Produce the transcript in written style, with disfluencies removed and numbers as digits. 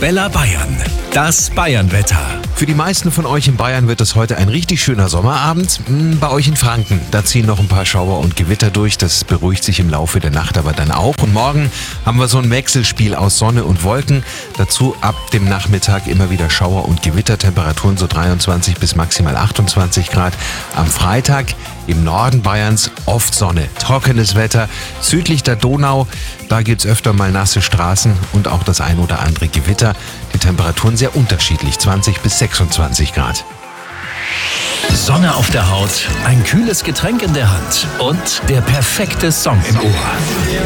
Arabella Bayern. Das Bayernwetter. Für die meisten von euch in Bayern wird es heute ein richtig schöner Sommerabend. Bei euch in Franken, da ziehen noch ein paar Schauer und Gewitter durch. Das beruhigt sich im Laufe der Nacht aber dann auch. Und morgen haben wir so ein Wechselspiel aus Sonne und Wolken. Dazu ab dem Nachmittag immer wieder Schauer und Gewitter. Temperaturen so 23 bis maximal 28 Grad. Am Freitag im Norden Bayerns oft Sonne, trockenes Wetter. Südlich der Donau, da gibt's öfter mal nasse Straßen und auch das ein oder andere Gewitter. Die Temperaturen sehr unterschiedlich, 20 bis 26 Grad. Sonne auf der Haut, ein kühles Getränk in der Hand und der perfekte Song im Ohr.